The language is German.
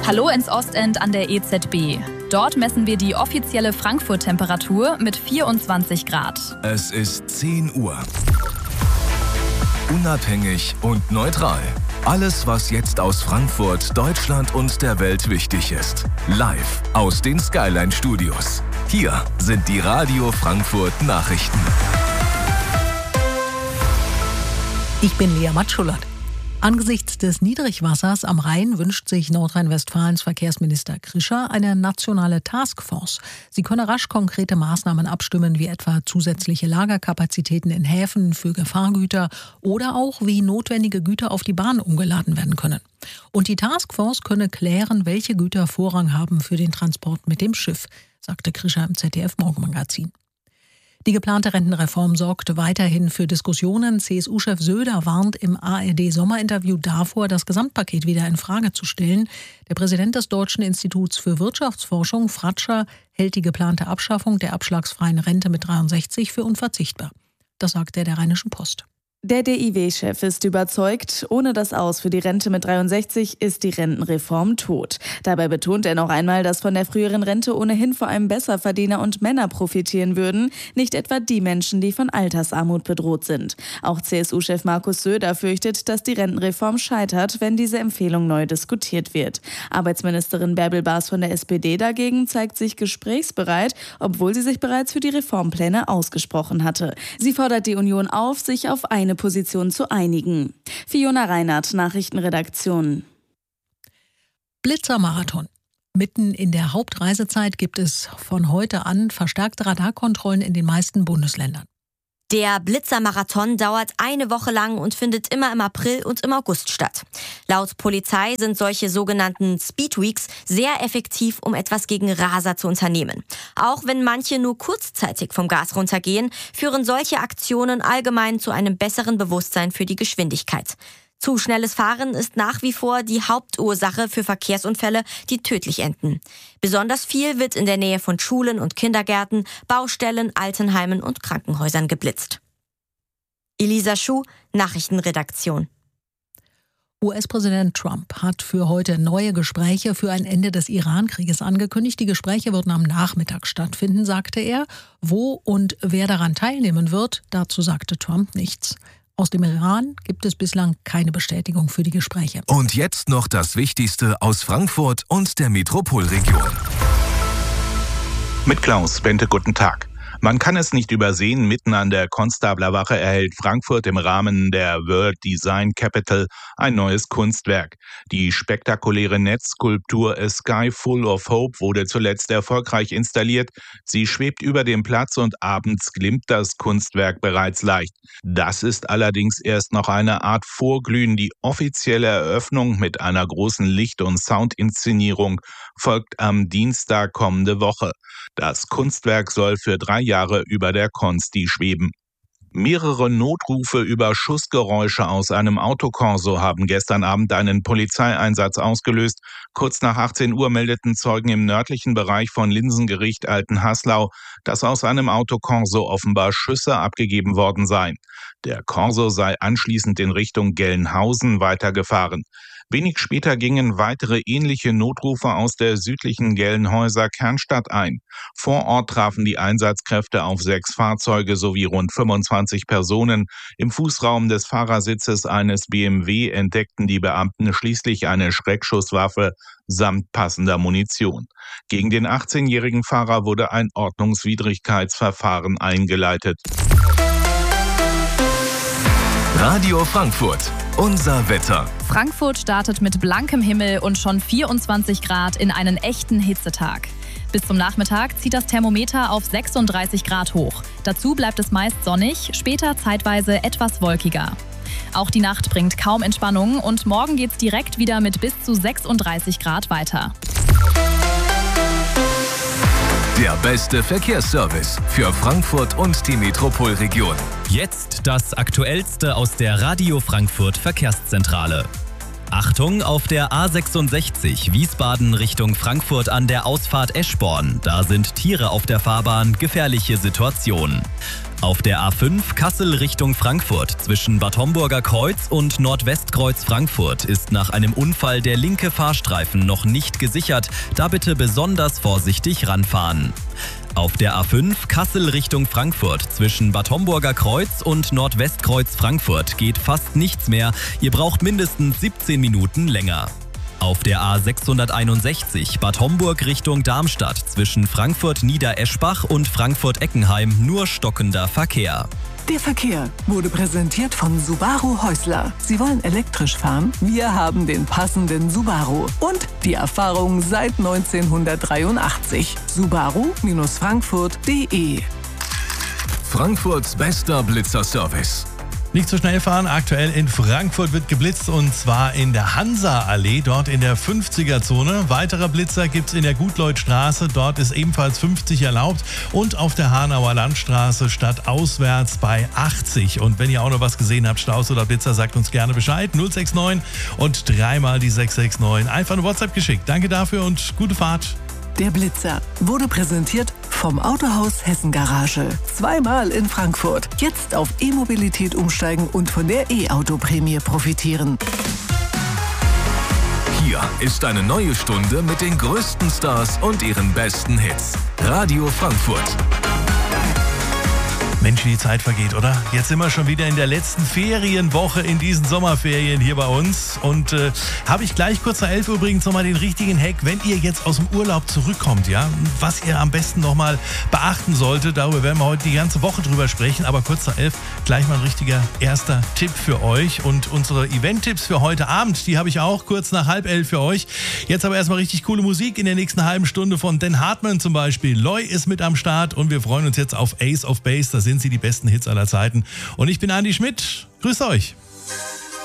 Hallo ins Ostend an der EZB. Dort messen wir die offizielle Frankfurt-Temperatur mit 24 Grad. Es ist 10 Uhr. Unabhängig und neutral. Alles, was jetzt aus Frankfurt, Deutschland und der Welt wichtig ist. Live aus den Skyline-Studios. Hier sind die Radio Frankfurt Nachrichten. Ich bin Lea Matschullat. Angesichts des Niedrigwassers am Rhein wünscht sich Nordrhein-Westfalens Verkehrsminister Krischer eine nationale Taskforce. Sie könne rasch konkrete Maßnahmen abstimmen, wie etwa zusätzliche Lagerkapazitäten in Häfen für Gefahrgüter oder auch wie notwendige Güter auf die Bahn umgeladen werden können. Und die Taskforce könne klären, welche Güter Vorrang haben für den Transport mit dem Schiff, sagte Krischer im ZDF-Morgenmagazin. Die geplante Rentenreform sorgt weiterhin für Diskussionen. CSU-Chef Söder warnt im ARD-Sommerinterview davor, das Gesamtpaket wieder in Frage zu stellen. Der Präsident des Deutschen Instituts für Wirtschaftsforschung, Fratscher, hält die geplante Abschaffung der abschlagsfreien Rente mit 63 für unverzichtbar. Das sagt er der Rheinischen Post. Der DIW-Chef ist überzeugt, ohne das Aus für die Rente mit 63 ist die Rentenreform tot. Dabei betont er noch einmal, dass von der früheren Rente ohnehin vor allem Besserverdiener und Männer profitieren würden, nicht etwa die Menschen, die von Altersarmut bedroht sind. Auch CSU-Chef Markus Söder fürchtet, dass die Rentenreform scheitert, wenn diese Empfehlung neu diskutiert wird. Arbeitsministerin Bärbel Baas von der SPD dagegen zeigt sich gesprächsbereit, obwohl sie sich bereits für die Reformpläne ausgesprochen hatte. Sie fordert die Union auf, sich auf eine Position zu einigen. Fiona Reinhardt, Nachrichtenredaktion. Blitzermarathon. Mitten in der Hauptreisezeit gibt es von heute an verstärkte Radarkontrollen in den meisten Bundesländern. Der Blitzermarathon dauert eine Woche lang und findet immer im April und im August statt. Laut Polizei sind solche sogenannten Speedweeks sehr effektiv, um etwas gegen Raser zu unternehmen. Auch wenn manche nur kurzzeitig vom Gas runtergehen, führen solche Aktionen allgemein zu einem besseren Bewusstsein für die Geschwindigkeit. Zu schnelles Fahren ist nach wie vor die Hauptursache für Verkehrsunfälle, die tödlich enden. Besonders viel wird in der Nähe von Schulen und Kindergärten, Baustellen, Altenheimen und Krankenhäusern geblitzt. Elisa Schuh, Nachrichtenredaktion. US-Präsident Trump hat für heute neue Gespräche für ein Ende des Iran-Krieges angekündigt. Die Gespräche würden am Nachmittag stattfinden, sagte er. Wo und wer daran teilnehmen wird, dazu sagte Trump nichts. Aus dem Iran gibt es bislang keine Bestätigung für die Gespräche. Und jetzt noch das Wichtigste aus Frankfurt und der Metropolregion. Mit Klaus Bente, guten Tag. Man kann es nicht übersehen, mitten an der Konstablerwache erhält Frankfurt im Rahmen der World Design Capital ein neues Kunstwerk. Die spektakuläre Netzskulptur A Sky Full of Hope wurde zuletzt erfolgreich installiert. Sie schwebt über dem Platz und abends glimmt das Kunstwerk bereits leicht. Das ist allerdings erst noch eine Art Vorglühen. Die offizielle Eröffnung mit einer großen Licht- und Soundinszenierung folgt am Dienstag kommende Woche. Das Kunstwerk soll für 3 Jahre über der Consti schweben. Mehrere Notrufe über Schussgeräusche aus einem Autokorso haben gestern Abend einen Polizeieinsatz ausgelöst. Kurz nach 18 Uhr meldeten Zeugen im nördlichen Bereich von Linsengericht Altenhaslau, dass aus einem Autokorso offenbar Schüsse abgegeben worden seien. Der Korso sei anschließend in Richtung Gelnhausen weitergefahren. Wenig später gingen weitere ähnliche Notrufe aus der südlichen Gelnhäuser Kernstadt ein. Vor Ort trafen die Einsatzkräfte auf 6 Fahrzeuge sowie rund 25 Personen. Im Fußraum des Fahrersitzes eines BMW entdeckten die Beamten schließlich eine Schreckschusswaffe samt passender Munition. Gegen den 18-jährigen Fahrer wurde ein Ordnungswidrigkeitsverfahren eingeleitet. Radio Frankfurt, unser Wetter. Frankfurt startet mit blankem Himmel und schon 24 Grad in einen echten Hitzetag. Bis zum Nachmittag zieht das Thermometer auf 36 Grad hoch. Dazu bleibt es meist sonnig, später zeitweise etwas wolkiger. Auch die Nacht bringt kaum Entspannung und morgen geht's direkt wieder mit bis zu 36 Grad weiter. Der beste Verkehrsservice für Frankfurt und die Metropolregion. Jetzt das Aktuellste aus der Radio Frankfurt Verkehrszentrale. Achtung, auf der A66 Wiesbaden Richtung Frankfurt an der Ausfahrt Eschborn. Da sind Tiere auf der Fahrbahn, gefährliche Situation. Auf der A5 Kassel Richtung Frankfurt zwischen Bad Homburger Kreuz und Nordwestkreuz Frankfurt ist nach einem Unfall der linke Fahrstreifen noch nicht gesichert. Da bitte besonders vorsichtig ranfahren. Auf der A5 Kassel Richtung Frankfurt zwischen Bad Homburger Kreuz und Nordwestkreuz Frankfurt geht fast nichts mehr. Ihr braucht mindestens 17 Minuten länger. Auf der A661 Bad Homburg Richtung Darmstadt zwischen Frankfurt-Niedereschbach und Frankfurt-Eckenheim nur stockender Verkehr. Der Verkehr wurde präsentiert von Subaru Häusler. Sie wollen elektrisch fahren? Wir haben den passenden Subaru und die Erfahrung seit 1983. Subaru-Frankfurt.de. Frankfurts bester Blitzerservice. Nicht so schnell fahren. Aktuell in Frankfurt wird geblitzt und zwar in der Hansa-Allee, dort in der 50er-Zone. Weiterer Blitzer gibt's in der Gutleutstraße, dort ist ebenfalls 50 erlaubt. Und auf der Hanauer Landstraße stadtauswärts bei 80. Und wenn ihr auch noch was gesehen habt, Staus oder Blitzer, sagt uns gerne Bescheid. 069 und dreimal die 669. Einfach eine WhatsApp geschickt. Danke dafür und gute Fahrt. Der Blitzer wurde präsentiert vom Autohaus Hessen Garage. Zweimal in Frankfurt. Jetzt auf E-Mobilität umsteigen und von der E-Auto-Prämie profitieren. Hier ist eine neue Stunde mit den größten Stars und ihren besten Hits. Radio Frankfurt. Mensch, wie die Zeit vergeht, oder? Jetzt sind wir schon wieder in der letzten Ferienwoche in diesen Sommerferien hier bei uns. Und habe ich gleich kurz nach 11 Uhr übrigens nochmal den richtigen Hack, wenn ihr jetzt aus dem Urlaub zurückkommt, ja? Was ihr am besten nochmal beachten solltet, darüber werden wir heute die ganze Woche drüber sprechen. Aber kurz nach 11 gleich mal ein richtiger erster Tipp für euch. Und unsere Event-Tipps für heute Abend, die habe ich auch kurz nach 10:30 für euch. Jetzt aber erstmal richtig coole Musik in der nächsten halben Stunde von Dan Hartman zum Beispiel. Loy ist mit am Start und wir freuen uns jetzt auf Ace of Base. Da sind sie die besten Hits aller Zeiten. Und ich bin Andi Schmidt. Grüßt euch.